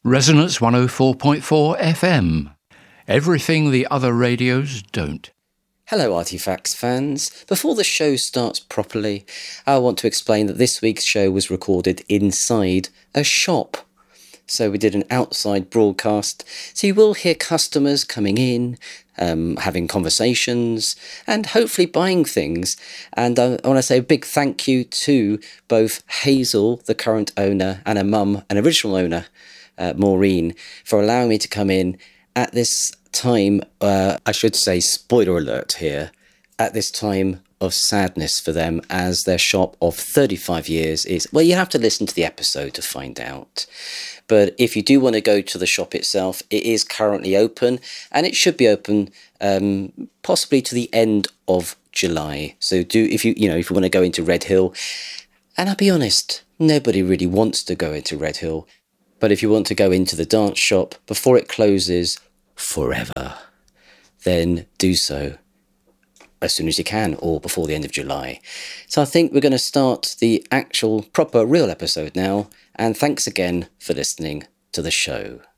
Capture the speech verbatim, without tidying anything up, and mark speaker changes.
Speaker 1: Resonance one oh four point four F M. Everything the other radios don't.
Speaker 2: Hello Artifacts fans. Before the show starts properly, I want to explain that this week's show was recorded inside a shop. So we did an outside broadcast, so you will hear customers coming in, um, having conversations, and hopefully buying things. And I want to say a big thank you to both Hazel, the current owner, and her mum, an original owner, uh, Maureen, for allowing me to come in at this time, uh, I should say, spoiler alert here, at this time of sadness for them, as their shop of thirty-five years is, well, you have to listen to the episode to find out. But if you do want to go to the shop itself, it is currently open, and it should be open um, possibly to the end of July. So do, if you, you know, if you want to go into Redhill, and I'll be honest, nobody really wants to go into Redhill, but if you want to go into the dance shop before it closes forever, then do so as soon as you can, or before the end of July. So I think we're going to start the actual proper real episode now, and thanks again for listening to the show.